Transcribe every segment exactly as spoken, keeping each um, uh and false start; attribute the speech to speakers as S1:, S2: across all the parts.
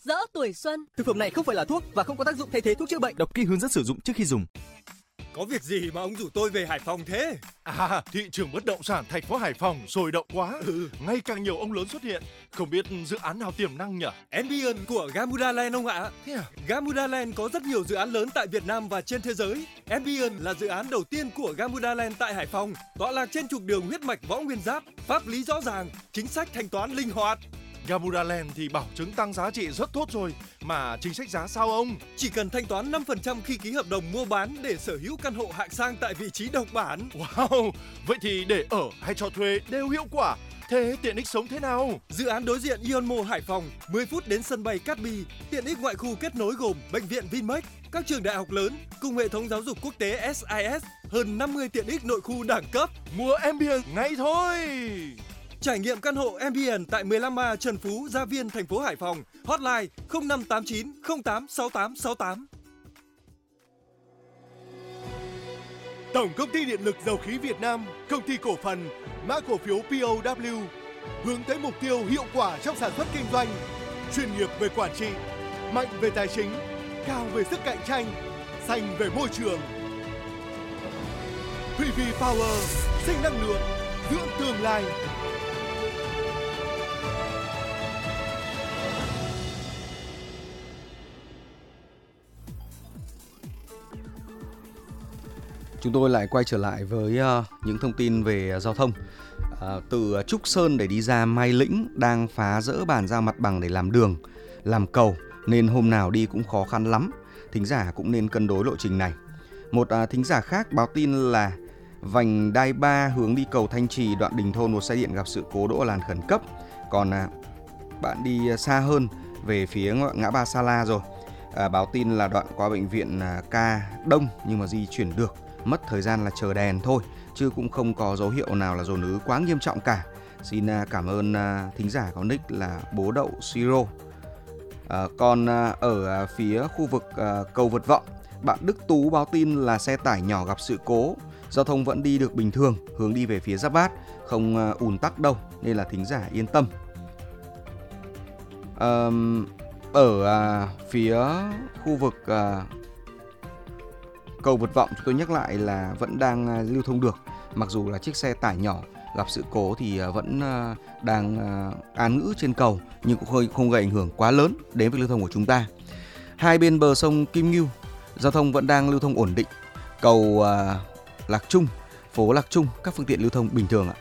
S1: rỡ tuổi xuân.
S2: Thực phẩm này không phải là thuốc và không có tác dụng thay thế thuốc chữa bệnh.
S3: Đọc kỹ hướng dẫn sử dụng trước khi dùng.
S4: Có việc gì mà ông rủ tôi về Hải Phòng thế?
S5: À, thị trường bất động sản thành phố Hải Phòng sôi động quá.
S4: Ừ.
S5: Ngày càng nhiều ông lớn xuất hiện. Không biết dự án nào tiềm năng nhỉ?
S4: Ambience của Gamuda Land ông ạ.
S5: Thế à?
S4: Gamuda Land có rất nhiều dự án lớn tại Việt Nam và trên thế giới. Ambience là dự án đầu tiên của Gamuda Land tại Hải Phòng, tọa lạc trên trục đường huyết mạch Võ Nguyên Giáp, pháp lý rõ ràng, chính sách thanh toán linh hoạt.
S5: Gamuda Land thì bảo chứng tăng giá trị rất tốt rồi, mà chính sách giá sao ông?
S4: Chỉ cần thanh toán năm phần trăm khi ký hợp đồng mua bán để sở hữu căn hộ hạng sang tại vị trí độc bản.
S5: Wow, vậy thì để ở hay cho thuê đều hiệu quả. Thế tiện ích sống thế nào?
S4: Dự án đối diện Ion Mall Hải Phòng, mười phút đến sân bay Cát Bi. Tiện ích ngoại khu kết nối gồm bệnh viện Vinmec, các trường đại học lớn cùng hệ thống giáo dục quốc tế ét i ét, hơn năm mươi tiện ích nội khu đẳng cấp.
S5: Mua Ambience ngay thôi.
S4: Trải nghiệm căn hộ Ambience tại mười lăm A Trần Phú, Gia Viên, thành phố Hải Phòng. Hotline không năm tám chín không tám sáu tám sáu tám.
S6: Tổng công ty Điện lực Dầu khí Việt Nam, công ty cổ phần, mã cổ phiếu pê o vê, hướng tới mục tiêu hiệu quả trong sản xuất kinh doanh, chuyên nghiệp về quản trị, mạnh về tài chính, cao về sức cạnh tranh, xanh về môi trường. pê vê Power, sinh năng lượng, dưỡng tương lai.
S7: Chúng tôi lại quay trở lại với uh, những thông tin về uh, giao thông. Uh, từ uh, Trúc Sơn để đi ra Mai Lĩnh đang phá dỡ bàn giao mặt bằng để làm đường, làm cầu nên hôm nào đi cũng khó khăn lắm. Thính giả cũng nên cân đối lộ trình này. Một uh, thính giả khác báo tin là vành đai ba hướng đi cầu Thanh Trì đoạn Đình Thôn, một xe điện gặp sự cố đỗ ở làn khẩn cấp. Còn uh, bạn đi uh, xa hơn về phía ngã ba Sa La rồi. Uh, báo tin là đoạn qua bệnh viện uh, Ca đông nhưng mà di chuyển được. Mất thời gian là chờ đèn thôi, chứ cũng không có dấu hiệu nào là dồn ứ quá nghiêm trọng cả. Xin cảm ơn thính giả có nick là bố đậu Siro. À, còn ở phía khu vực cầu Vượt Vọng, bạn Đức Tú báo tin là xe tải nhỏ gặp sự cố, giao thông vẫn đi được bình thường, hướng đi về phía Giáp Bát, không ùn tắc đâu, nên là thính giả yên tâm. À, ở phía khu vực cầu Vượt Vọng, chúng tôi nhắc lại là vẫn đang lưu thông được. Mặc dù là chiếc xe tải nhỏ gặp sự cố thì vẫn đang án ngữ trên cầu, nhưng cũng không gây ảnh hưởng quá lớn đến việc lưu thông của chúng ta. Hai bên bờ sông Kim Ngưu, giao thông vẫn đang lưu thông ổn định. Cầu Lạc Trung, phố Lạc Trung, các phương tiện lưu thông bình thường ạ.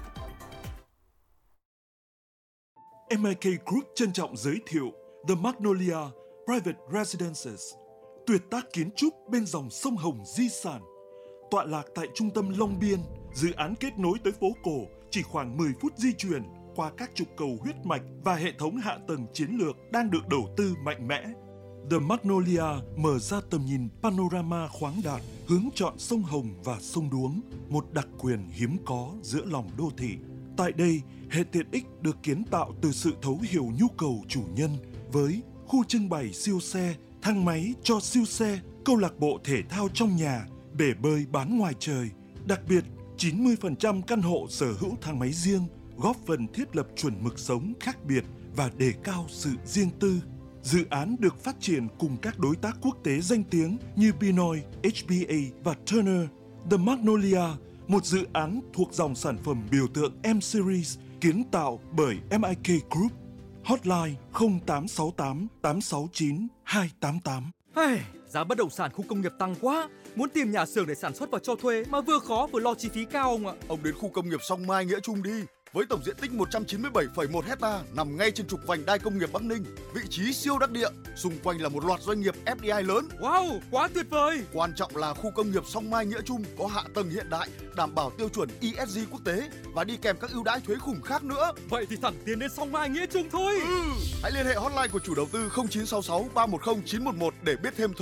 S8: em i ca Group trân trọng giới thiệu The Magnolia Private Residences, tuyệt tác kiến trúc bên dòng sông Hồng di sản. Tọa lạc tại trung tâm Long Biên, dự án kết nối tới phố cổ chỉ khoảng mười phút di chuyển qua các trục cầu huyết mạch và hệ thống hạ tầng chiến lược đang được đầu tư mạnh mẽ. The Magnolia mở ra tầm nhìn panorama khoáng đạt, hướng chọn sông Hồng và sông Đuống, một đặc quyền hiếm có giữa lòng đô thị. Tại đây, hệ tiện ích được kiến tạo từ sự thấu hiểu nhu cầu chủ nhân với khu trưng bày siêu xe, thang máy cho siêu xe, câu lạc bộ thể thao trong nhà, bể bơi bán ngoài trời. Đặc biệt, chín mươi phần trăm căn hộ sở hữu thang máy riêng, góp phần thiết lập chuẩn mực sống khác biệt và đề cao sự riêng tư. Dự án được phát triển cùng các đối tác quốc tế danh tiếng như Pinoy, hát bê a và Turner. The Magnolia, một dự án thuộc dòng sản phẩm biểu tượng M-Series kiến tạo bởi em i ca Group. Hotline không tám sáu tám tám sáu chín hai tám tám.
S2: Hey, giá bất động sản khu công nghiệp tăng quá, muốn tìm nhà xưởng để sản xuất và cho thuê mà vừa khó vừa lo chi phí cao ông ạ.
S9: Ông đến khu công nghiệp Song Mai Nghĩa Trung đi. Với tổng diện tích một trăm chín mươi bảy phẩy một hecta nằm ngay trên trục vành đai công nghiệp Bắc Ninh, vị trí siêu đắc địa, xung quanh là một loạt doanh nghiệp ép đê i lớn.
S2: Wow, quá tuyệt vời!
S9: Quan trọng là khu công nghiệp Song Mai Nghĩa Trung có hạ tầng hiện đại, đảm bảo tiêu chuẩn e ét giê quốc tế và đi kèm các ưu đãi thuế khủng khác nữa.
S2: Vậy thì thẳng tiến đến Song Mai Nghĩa Trung thôi.
S9: Ừ. Hãy liên hệ hotline của chủ đầu tư không chín sáu sáu ba một không chín một một để biết thêm thông